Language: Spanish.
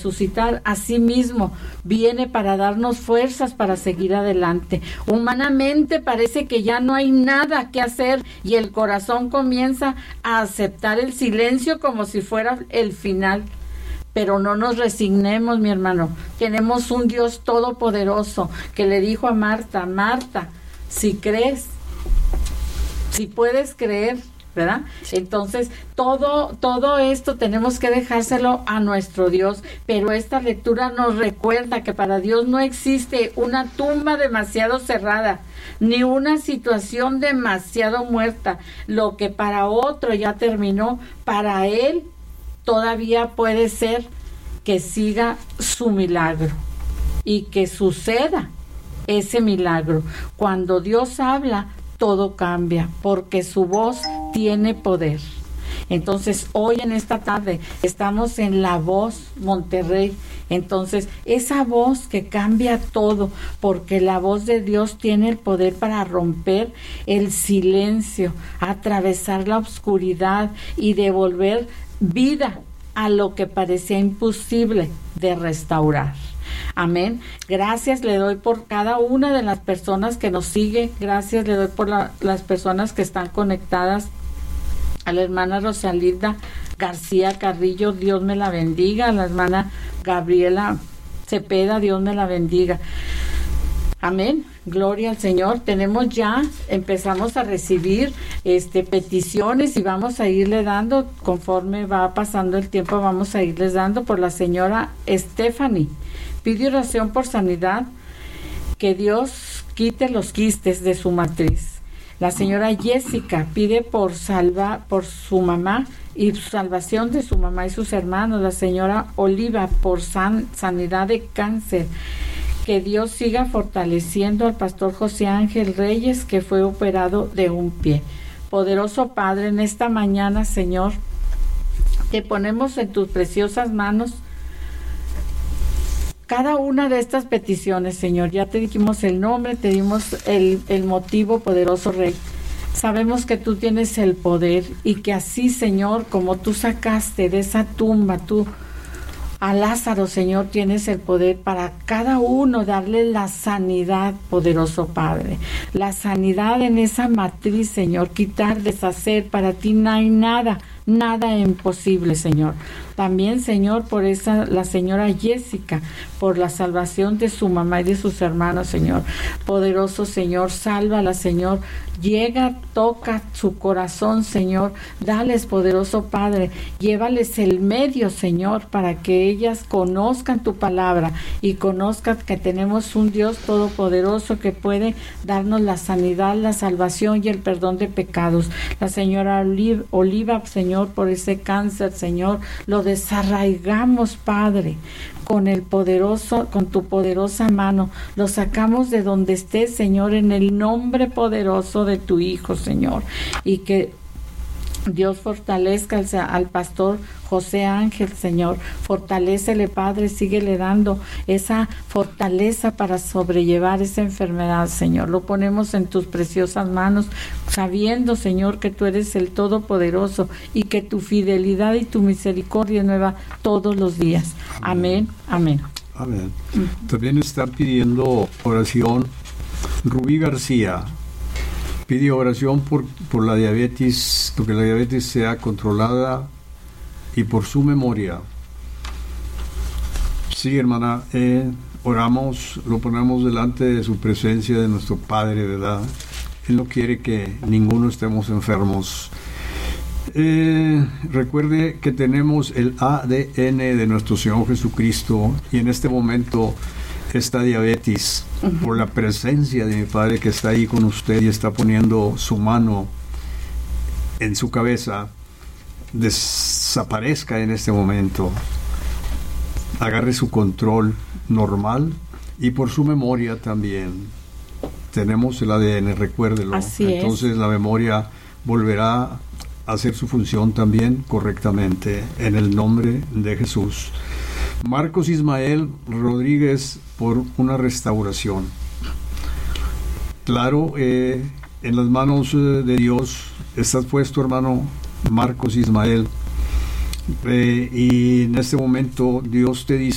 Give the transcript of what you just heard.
resucitar a sí mismo, viene para darnos fuerzas para seguir adelante. Humanamente parece que ya no hay nada que hacer y el corazón comienza a aceptar el silencio como si fuera el final. Pero no nos resignemos, mi hermano. Tenemos un Dios todopoderoso que le dijo a Marta: Marta, si crees, si puedes creer, ¿verdad? Sí. Entonces, todo esto tenemos que dejárselo a nuestro Dios, pero esta lectura nos recuerda que para Dios no existe una tumba demasiado cerrada, ni una situación demasiado muerta. Lo que para otro ya terminó, para Él todavía puede ser que siga su milagro y que suceda ese milagro. Cuando Dios habla, todo cambia, porque su voz tiene poder. Entonces, hoy en esta tarde estamos en La Voz Monterrey. Entonces, esa voz que cambia todo, porque la voz de Dios tiene el poder para romper el silencio, atravesar la oscuridad y devolver vida a lo que parecía imposible de restaurar. Amén. Gracias le doy por cada una de las personas que nos sigue. Gracias le doy por las personas que están conectadas. A la hermana Rosalinda García Carrillo, Dios me la bendiga. A la hermana Gabriela Cepeda, Dios me la bendiga. Amén. Gloria al Señor. Empezamos a recibir peticiones y vamos a irle dando, conforme va pasando el tiempo, vamos a irles dando. Por la señora Stephanie, pide oración por sanidad, que Dios quite los quistes de su matriz. La señora Jessica pide por su mamá y salvación de su mamá y sus hermanos. La señora Oliva por sanidad de cáncer. Que Dios siga fortaleciendo al pastor José Ángel Reyes, que fue operado de un pie. Poderoso Padre, en esta mañana, Señor, te ponemos en tus preciosas manos cada una de estas peticiones, Señor. Ya te dijimos el nombre, te dimos el motivo, poderoso Rey. Sabemos que tú tienes el poder y que así, Señor, como tú sacaste de esa tumba, a Lázaro, Señor, tienes el poder para cada uno darle la sanidad, poderoso Padre. La sanidad en esa matriz, Señor, quitar, deshacer. Para ti no hay nada imposible, Señor. También, Señor, por la señora Jessica, por la salvación de su mamá y de sus hermanos, Señor. Poderoso Señor, sálvala, Señor. Llega, toca su corazón, Señor. Dales, poderoso Padre. Llévales el medio, Señor, para que ellas conozcan tu palabra y conozcan que tenemos un Dios todopoderoso que puede darnos la sanidad, la salvación y el perdón de pecados. La señora Oliva, Señor, por ese cáncer, Señor, lo desarraigamos, Padre, con tu poderosa mano. Lo sacamos de donde esté, Señor, en el nombre poderoso de tu Hijo, Señor. Y que Dios fortalezca al pastor José Ángel, Señor. Fortalécele, Padre, síguele dando esa fortaleza para sobrellevar esa enfermedad, Señor. Lo ponemos en tus preciosas manos, sabiendo, Señor, que tú eres el Todopoderoso y que tu fidelidad y tu misericordia es nueva todos los días. Amén, amén. Amén. También está pidiendo oración Rubí García. Pide oración por la diabetes, porque la diabetes sea controlada y por su memoria. Sí, hermana, oramos, lo ponemos delante de su presencia, de nuestro Padre, ¿verdad? Él no quiere que ninguno estemos enfermos. Recuerde que tenemos el ADN de nuestro Señor Jesucristo y en este momento esta diabetes, por la presencia de mi Padre que está ahí con usted y está poniendo su mano en su cabeza, desaparezca en este momento. Agarre su control normal y por su memoria también. Tenemos el ADN, recuérdelo. Entonces la memoria volverá a hacer su función también correctamente en el nombre de Jesús. Marcos Ismael Rodríguez por una restauración. Claro, en las manos de Dios estás puesto, hermano Marcos Ismael, y en este momento Dios te dice